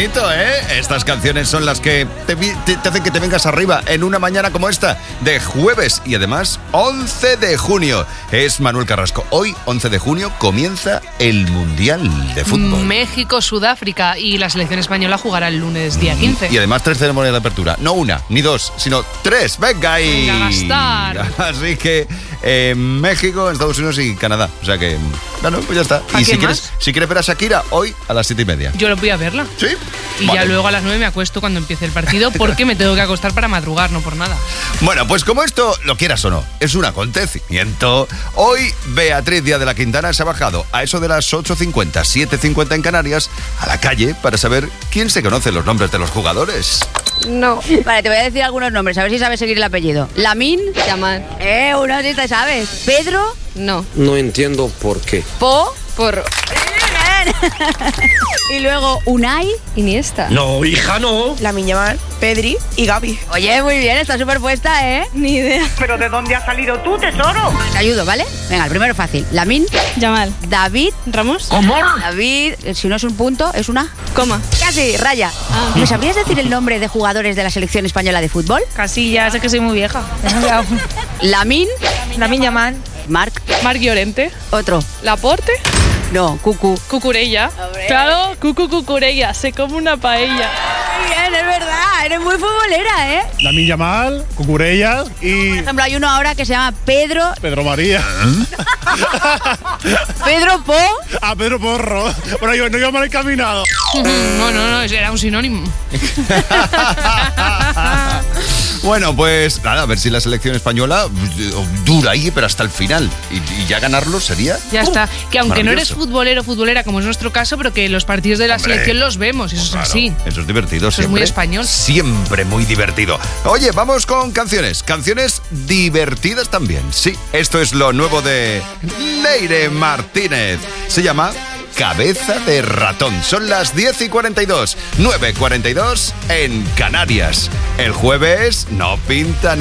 bonito, ¿eh? Estas canciones son las que te hacen que te vengas arriba en una mañana como esta, de jueves y además 11 de junio. Es Manuel Carrasco. Hoy, 11 de junio, comienza el Mundial de Fútbol. México, Sudáfrica y la selección española jugará el lunes día 15. Y además 3 ceremonias de apertura. No una, ni 2, sino 3. ¡Venga ahí! Venga, a gastar. Así que México, Estados Unidos y Canadá. O sea que, bueno, pues ya está. Y si quieres ver a Shakira, hoy a las 7:30. Yo voy a verla. ¿Sí? Y ya luego a las 9 me acuesto cuando empiece el partido porque me tengo que acostar para madrugar, no por nada. Bueno, pues como esto, lo quieras o no, es un acontecimiento. Hoy Beatriz Díaz de la Quintana se ha bajado a eso de las 8:50, 7:50 en Canarias, a la calle para saber quién se conoce los nombres de los jugadores. No. Vale, te voy a decir algunos nombres, a ver si sabes seguir el apellido. Lamine. Yamal. Uno sí te sabes. Pedro. No. No entiendo por qué. Po. Por Y luego Unai. Iniesta. No, hija, no. Lamine Yamal, Pedri y Gavi. Oye, muy bien, está súper puesta, ¿eh? Ni idea. ¿Pero de dónde has salido tú, tesoro? Te ayudo, ¿vale? Venga, el primero fácil. Lamine. Yamal. David. Ramos. ¿Cómo? David, si no es un punto, es una... Coma. Casi, raya. ¿Me sabrías decir el nombre de jugadores de la selección española de fútbol? Casillas, es que soy muy vieja. Lamine. Lamine Yamal. Marc. Marc Llorente. Otro. Laporte. No, Cucu. Cucurella. Hombre. Claro, Cucurella. Se come una paella. Muy bien, es verdad. Eres muy futbolera, ¿eh? Lamine Yamal, Cucurellas y Por ejemplo, hay uno ahora que se llama Pedro... Pedro María. Pedro Po. Ah, Pedro Porro. Bueno, yo no iba mal encaminado. No, era un sinónimo. Bueno, pues nada, a ver si la selección española dura ahí, pero hasta el final. Y ya ganarlo sería... Ya está. Que aunque no eres maravilloso. futbolera, como es nuestro caso, pero que los partidos de la selección los vemos, eso Claro, es así. Eso es divertido Eso siempre. es muy español. Siempre muy divertido. Oye, vamos con canciones. Canciones divertidas también. Sí, esto es lo nuevo de Leire Martínez. Se llama Cabeza de Ratón. Son las 10:42, 9:42 en Canarias. El jueves no pinta nada.